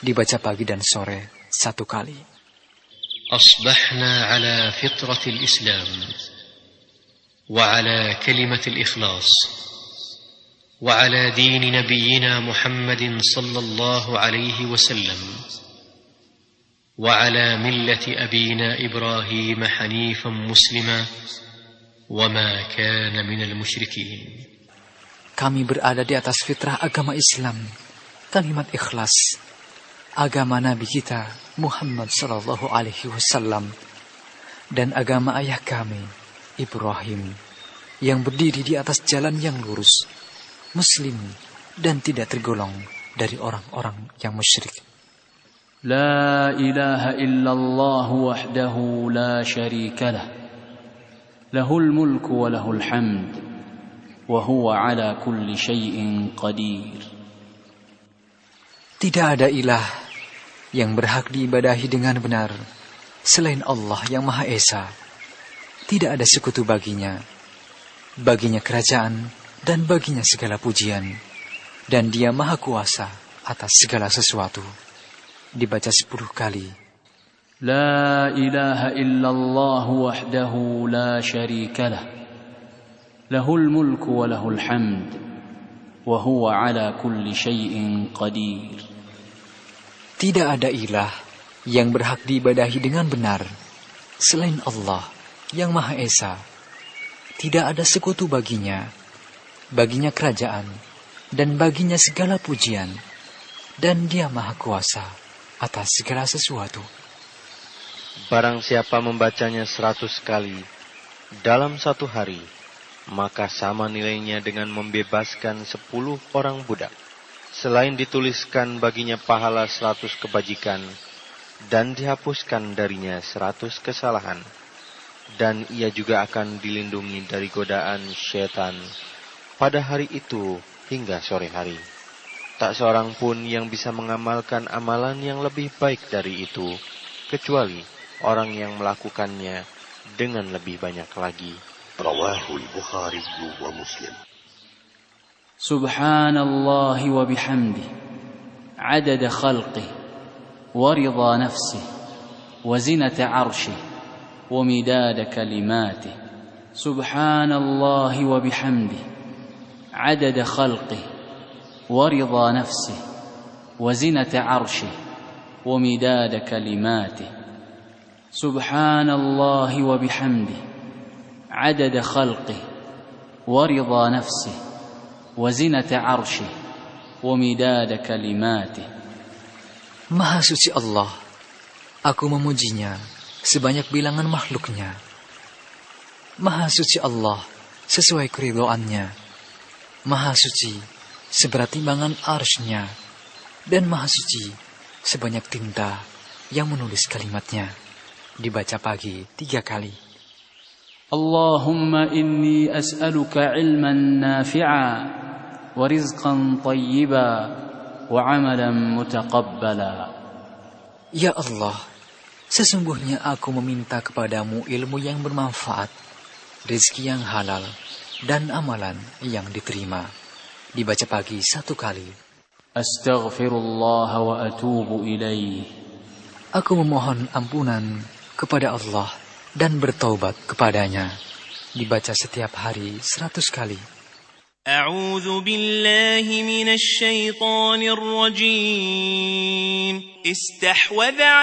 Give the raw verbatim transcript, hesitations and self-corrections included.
Dibaca pagi dan sore satu kali. Asbahna ala fitratil Islam wa ala kalimatil ikhlas wa ala din nabiyyina Muhammadin sallallahu alaihi wasallam wa ala millati abina Ibrahim hanifan muslima wa ma kana minal musyrikin. Kami berada di atas fitrah agama Islam, kalimat ikhlas, agama Nabi kita Muhammad sallallahu alaihi wasallam, dan agama ayah kami Ibrahim yang berdiri di atas jalan yang lurus, muslim dan tidak tergolong dari orang-orang yang musyrik. La ilaha illallah wahdahu la syarika lah, lahul mulku wa lahul hamd wa huwa ala kulli syai'in qadir. Tidak ada ilah yang berhak diibadahi dengan benar selain Allah yang Maha Esa. Tidak ada sekutu baginya. Baginya kerajaan dan baginya segala pujian. Dan Dia Maha Kuasa atas segala sesuatu. Dibaca sepuluh kali. La ilaha illallah wahdahu la syarika lah, lahul mulku wa lahul hamd wa huwa ala kulli syai'in qadir. Tidak ada ilah yang berhak diibadahi dengan benar selain Allah yang Maha Esa. Tidak ada sekutu baginya. Baginya kerajaan dan baginya segala pujian. Dan Dia Maha Kuasa atas segala sesuatu. Barang siapa membacanya seratus kali dalam satu hari, maka sama nilainya dengan membebaskan sepuluh orang budak. Selain dituliskan baginya pahala seratus kebajikan, dan dihapuskan darinya seratus kesalahan. Dan ia juga akan dilindungi dari godaan syaitan pada hari itu hingga sore hari. Tak seorang pun yang bisa mengamalkan amalan yang lebih baik dari itu, kecuali orang yang melakukannya dengan lebih banyak lagi. Rawahul Bukhari wa Muslim. Subhanallah wa bihamdih, adada khalqih, wa ridha nafsih, wa zinata arshih, wa midada kalimatih. Subhanallah wa bihamdih, adada khalqih, wa ridha nafsih, wa zinata arshih, wa midada kalimatih. Subhanallah wa bihamdih, adada khalqih, wa ridha nafsih, وزنة عرشه ومداد كلماته. Maha suci Allah, aku memujinya sebanyak bilangan makhluknya. Maha suci Allah sesuai keridhoannya. Maha suci seberat timbangan arsy-Nya. Dan Maha suci sebanyak tinta yang menulis kalimatnya. Dibaca pagi tiga kali. Allahumma inni as'aluka ilman nafi'a wa rizqan tayyiba wa amalan mutaqabbala. Ya Allah, sesungguhnya aku meminta kepadamu ilmu yang bermanfaat, rezeki yang halal, dan amalan yang diterima. Dibaca pagi satu kali. Astaghfirullah wa atubu ilaih. Aku memohon ampunan kepada Allah dan bertaubat kepadanya. Dibaca setiap hari seratus kali. A'udzu billahi minasy syaithanir rajim. Istahwadha